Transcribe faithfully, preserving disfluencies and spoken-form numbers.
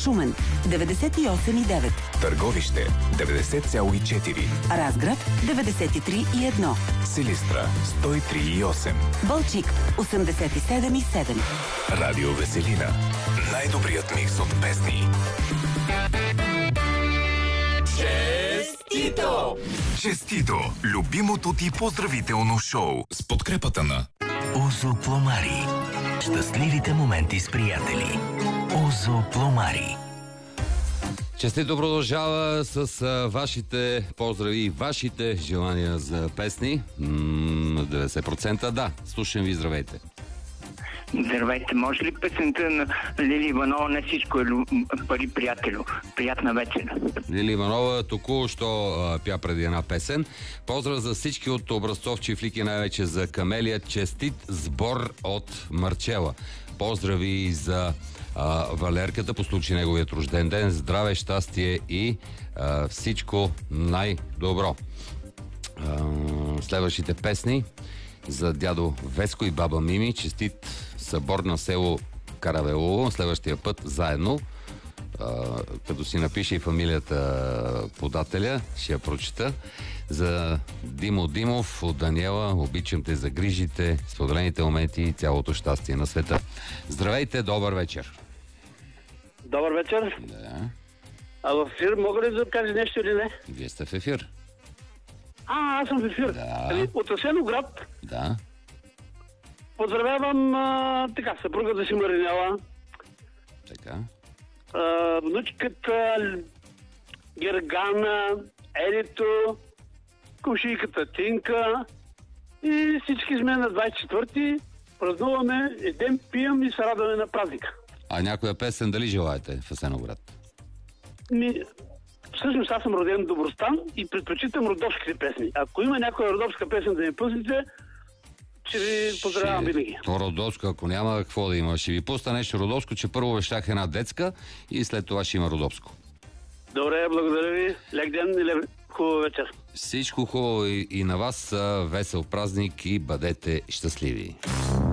Шумен деветдесет и осем и девет, Търговище деветдесет цяло и четири, Разград деветдесет и три и едно, Силистра сто и три и осем, Балчик осемдесет и седем и седем. Радио Веселина. Най-добрият микс от песни. Честито! Честито! Любимото ти поздравително шоу с подкрепата на Озо Пломари. Щастливите моменти с приятели. Озо Пломари. Честито продължава с а, вашите поздрави и вашите желания за песни. М- деветдесет процента да. Слушам ви, здравейте. Здравейте, може ли песента на Лили Иванова "Не всичко е лю... пари, приятелю"? Приятна вечер. Лили Иванова току-що а, пя преди една песен. Поздрав за всички от Образцов Чифлики, най-вече за Камелия. Честит сбор от Марчела. Поздрави за а, Валерката по случай неговият рожден ден. Здраве, щастие и а, всичко най-добро. А, следващите песни за дядо Веско и баба Мими. Честит събор на село Каравелово. Следващия път заедно. А, като си напише и фамилията подателя, ще я прочета. За Димо Димов от Даниела. Обичам те за грижите, споделените моменти и цялото щастие на света. Здравейте, добър вечер. Добър вечер. Да. А в ефир мога ли да кажа нещо или не? Вие сте в ефир. А, аз съм в ефир. Да. Ами, от Асеноград Да. поздравявам а, така, съпругата си Маринела, Така. а, внучката Гергана, Едито, кумшийката Тинка и всички сме на двадесет и четвърти. Празнуваме, едем, пием и се радваме на празника. А някоя песен дали желаете в Асеноград? Ми, всъщност аз съм роден в Добростан и предпочитам родовските песни. Ако има някоя родовска песен да ми пуснете, ще ви поздравявам винаги. То родовско, ако няма какво да има. Ще ви пусна нещо родовско, че първо вещах една детска и след това ще има родовско. Добре, благодаря ви. Лек ден и лек... хубава вечер. Всичко хубаво и, и на вас. Весел празник и бъдете щастливи.